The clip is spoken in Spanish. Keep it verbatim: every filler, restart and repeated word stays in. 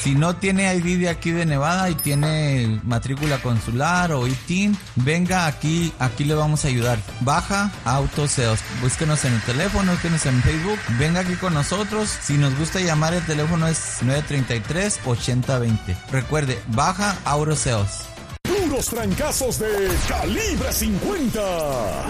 Si no tiene I D de aquí de Nevada y tiene matrícula consular o I T I N, venga aquí, aquí le vamos a ayudar. Baja Auto Sales. Búsquenos en el teléfono, búsquenos en Facebook. Venga aquí con nosotros. Si nos gusta llamar, el teléfono es nueve tres tres, ocho cero dos cero. Recuerde, Baja Auto Sales. Puros trancazos de Calibre cincuenta.